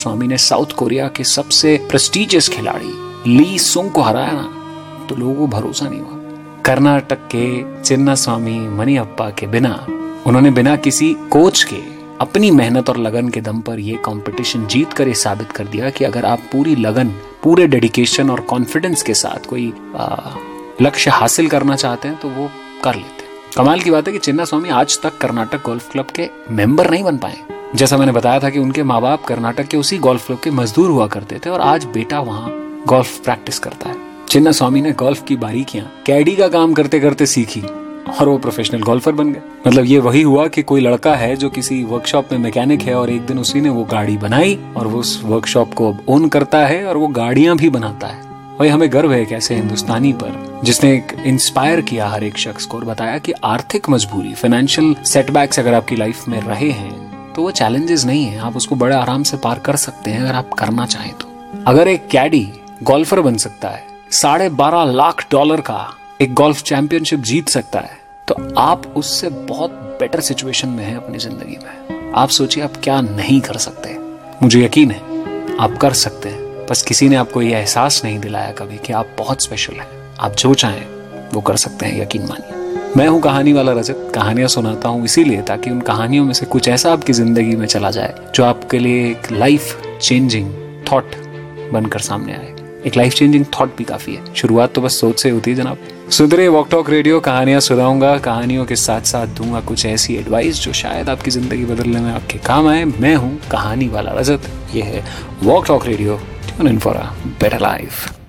स्वामी ने south Korea के सबसे प्रेस्टिजियस खिलाड़ी ली सुंग को हराया ना, तो लोगों को भरोसा नहीं हुआ। कर्नाटक के चिन्नास्वामी मणियप्पा के बिना, उन्होंने बिना किसी कोच के अपनी मेहनत और लगन के दम पर यह कंपटीशन जीत कर ये साबित कर दिया कि अगर आप पूरी लगन, पूरे डेडिकेशन और कॉन्फिडेंस के साथ कोई लक्ष्य हासिल करना चाहते हैं तो वो कर लेते हैं। कमाल की बात है कि चिन्नास्वामी आज तक कर्नाटक गोल्फ क्लब के मेंबर नहीं बन पाए। जैसा मैंने बताया था कि उनके माँ बाप कर्नाटक के उसी गोल्फ क्लब के मजदूर हुआ करते थे और आज बेटा वहाँ गोल्फ प्रैक्टिस करता है। चिन्नास्वामी ने गोल्फ की बारीकियां कैडी का काम करते करते सीखी और वो प्रोफेशनल गोल्फर बन गए। मतलब ये वही हुआ कि कोई लड़का है जो किसी वर्कशॉप में मैकेनिक है और एक दिन उसी ने वो गाड़ी बनाई और वो उस वर्कशॉप को ओन करता है और वो गाड़ियां भी बनाता है। वही हमें गर्व है एक ऐसे हिंदुस्तानी पर जिसने एक इंस्पायर किया हर एक शख्स को और बताया कि आर्थिक मजबूरी, फाइनेंशियल सेटबैक्स अगर आपकी लाइफ में रहे हैं तो वो चैलेंजेस नहीं है, आप उसको बड़े आराम से पार कर सकते हैं अगर आप करना चाहें तो। अगर एक कैडी गोल्फर बन सकता है, $12.5 लाख का एक गोल्फ चैंपियनशिप जीत सकता है, तो आप उससे बहुत बेटर सिचुएशन में हैं अपनी जिंदगी में। आप सोचिए आप क्या नहीं कर सकते। मुझे यकीन है आप कर सकते हैं, बस किसी ने आपको यह एहसास नहीं दिलाया कभी कि आप बहुत स्पेशल हैं। आप जो चाहें वो कर सकते हैं, यकीन मानिए। मैं हूं कहानी वाला रजत, कहानियां सुनाता हूं इसीलिए ताकि उन कहानियों में से कुछ ऐसा आपकी जिंदगी में चला जाए जो आपके लिए एक लाइफ चेंजिंग थॉट बनकर सामने आए। एक लाइफ चेंजिंग थॉट भी काफी है, शुरुआत तो बस सोच से होती है जनाब। सुधरे वॉक टॉक रेडियो, कहानियां सुनाऊंगा, कहानियों के साथ साथ दूंगा कुछ ऐसी एडवाइस जो शायद आपकी जिंदगी बदलने में आपके काम आए। मैं हूं कहानी वाला रजत, ये है walk talk radio, tune in for a better life.